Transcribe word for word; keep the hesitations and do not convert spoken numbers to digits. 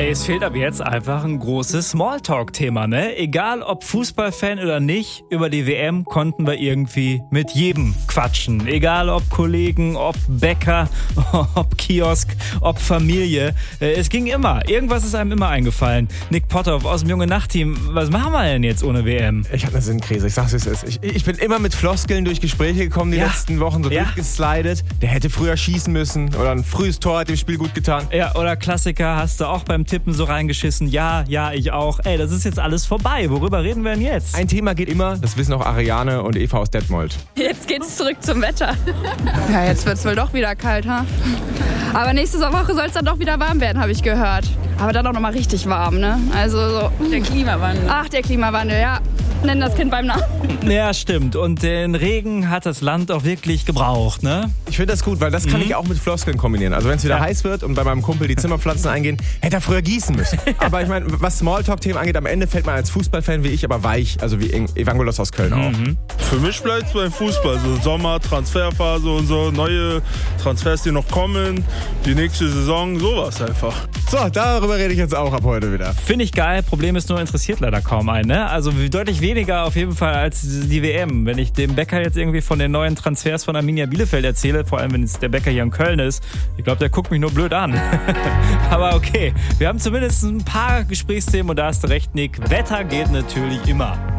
Ey, es fehlt ab jetzt einfach ein großes Smalltalk-Thema, ne? Egal ob Fußballfan oder nicht, über die W M konnten wir irgendwie mit jedem quatschen. Egal ob Kollegen, ob Bäcker, ob Kiosk, ob Familie. Es ging immer. Irgendwas ist einem immer eingefallen. Nick Potthoff aus dem Junge-Nacht-Team, was machen wir denn jetzt ohne W M? Ich hatte eine Sinnkrise, ich sag's wie es ist. Ich, ich bin immer mit Floskeln durch Gespräche gekommen die Ja. letzten Wochen, so Ja. durchgeslidet. Der hätte früher schießen müssen oder ein frühes Tor hat dem Spiel gut getan. Ja, oder Klassiker, hast du auch beim Tippen so reingeschissen? Ja, ja, ich auch. Ey, das ist jetzt alles vorbei. Worüber reden wir denn jetzt? Ein Thema geht immer, das wissen auch Ariane und Eva aus Detmold. Jetzt geht's zurück zum Wetter. Ja, jetzt wird's wohl doch wieder kalt, ha? Aber nächste Woche soll es dann doch wieder warm werden, habe ich gehört. Aber dann auch noch mal richtig warm, ne? Also so. Der Klimawandel. Ach, der Klimawandel, ja. Nennen das Kind beim Namen. Ja, stimmt. Und den Regen hat das Land auch wirklich gebraucht, ne? Ich finde das gut, weil das kann ich auch mit Floskeln kombinieren. Also wenn es wieder Ja. heiß wird und bei meinem Kumpel die Zimmerpflanzen eingehen, hätte er früher gießen müssen. Aber ich meine, was Smalltalk-Themen angeht, am Ende fällt man als Fußballfan wie ich aber weich, also wie Evangelos aus Köln auch. Für mich bleibt es beim Fußball. So Sommer, Transferphase und so, neue Transfers, die noch kommen, die nächste Saison, sowas einfach. So, darüber rede ich jetzt auch ab heute wieder. Finde ich geil. Problem ist nur, interessiert leider kaum einen, ne? Also wie- deutlich weniger auf jeden Fall als die W M. Wenn ich dem Bäcker jetzt irgendwie von den neuen Transfers von Arminia Bielefeld erzähle, vor allem wenn es der Bäcker hier in Köln ist, ich glaube, der guckt mich nur blöd an. Aber okay, wir haben zumindest ein paar Gesprächsthemen und da hast du recht, Nick. Wetter geht natürlich immer.